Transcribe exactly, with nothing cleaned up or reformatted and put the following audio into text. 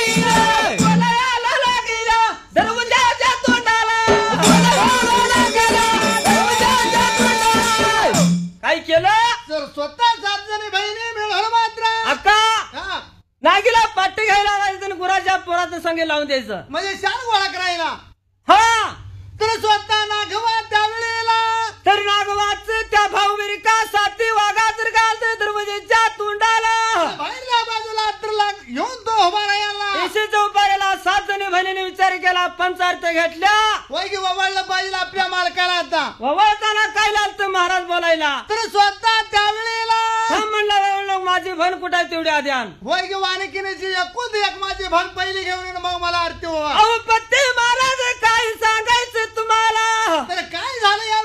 बोलायला लागला दरवाजाच्या तोंडाला बोलायला गेला दरवाजाच्या तोंडाला काय केलं जर स्वतः सात जणी बहिणी मिळून मात्र अक्का हा नागीला पाट्टी घ्यायला लावायचं आणि गुराच्या पोराचं संगे लावून द्यायचं म्हणजे शान गोळा करायला हा तर स्वतः नागवा त्यावेळेला तर नागवाच त्या भाऊबिरिका साती वाघात घालते दरवाजेच्या तोंडाला बाहेरल्या बाजूला तर लाग घेऊन तो उभा राहायला इशीच्या उभाऱ्याला सात जणी बहिणीने विचार केला पंचार्थ घेतल्या वय की वळलं पाहिजे आपल्या मालकाला आता ववळताना काय लागतं महाराज बोलायला तर स्वतः त्यावेळेला हा म्हणलं माझी बहीण कुठे आहे तेवढी आधी आण वय की वाणिकीनेची एकूण एक माझी भान पहिली घेऊन येईन मग मला आरती व्हावा अहो पत्ते महाराज काय सांगायचं तुम्हाला तर काय झालं या